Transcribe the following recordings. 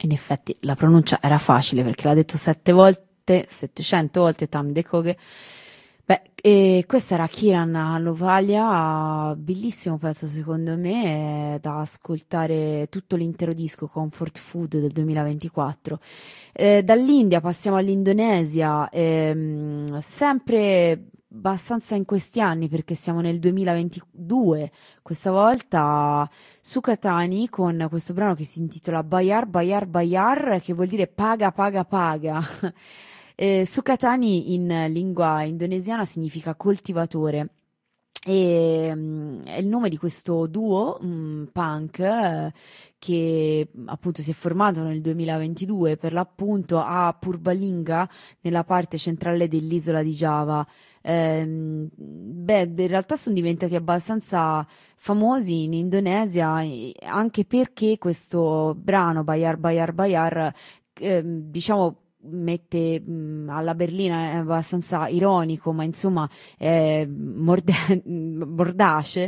In effetti la pronuncia era facile perché l'ha detto 7 volte, 700 volte Tam de Koge. Beh, e questa era Kiran Lovalia, bellissimo pezzo secondo me, da ascoltare tutto l'intero disco Comfort Food del 2024. Dall'India passiamo all'Indonesia, sempre abbastanza in questi anni perché siamo nel 2022, questa volta Sukatani con questo brano che si intitola Bayar Bayar Bayar, che vuol dire paga paga paga. Sukatani in lingua indonesiana significa coltivatore. È il nome di questo duo punk che appunto si è formato nel 2022 per l'appunto a Purbalingga nella parte centrale dell'isola di Giava. Beh, in realtà sono diventati abbastanza famosi in Indonesia anche perché questo brano Bayar Bayar Bayar diciamo mette alla berlina, è abbastanza ironico, ma insomma è mordace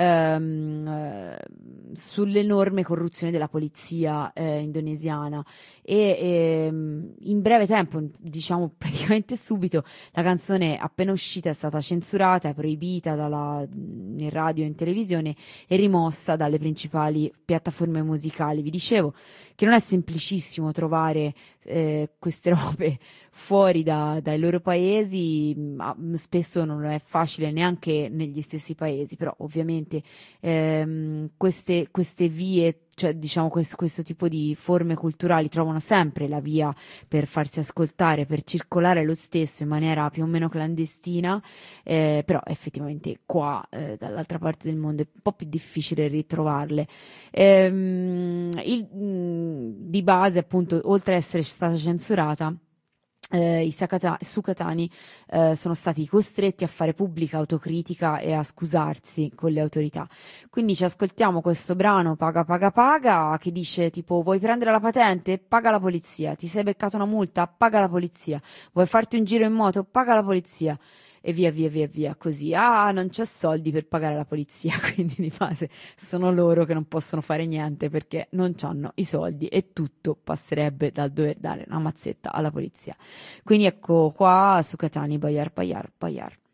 sull'enorme corruzione della polizia indonesiana in breve tempo, diciamo praticamente subito, la canzone appena uscita è stata censurata, è proibita in radio e in televisione e rimossa dalle principali piattaforme musicali. Vi dicevo che non è semplicissimo trovare queste robe fuori dai loro paesi, ma spesso non è facile neanche negli stessi paesi, però ovviamente queste vie, cioè diciamo questo tipo di forme culturali trovano sempre la via per farsi ascoltare, per circolare lo stesso in maniera più o meno clandestina, però effettivamente qua dall'altra parte del mondo è un po' più difficile ritrovarle. Di base appunto, oltre ad essere stata censurata, i Sukatani sono stati costretti a fare pubblica autocritica e a scusarsi con le autorità. Quindi ci ascoltiamo questo brano Paga Paga Paga che dice tipo: vuoi prendere la patente? Paga la polizia. Ti sei beccato una multa? Paga la polizia. Vuoi farti un giro in moto? Paga la polizia. E via via via via così. Ah, non c'ho soldi per pagare la polizia, quindi di base sono loro che non possono fare niente perché non hanno i soldi e tutto passerebbe dal dover dare una mazzetta alla polizia. Quindi ecco qua Sukatani Bayar Bayar Bayar.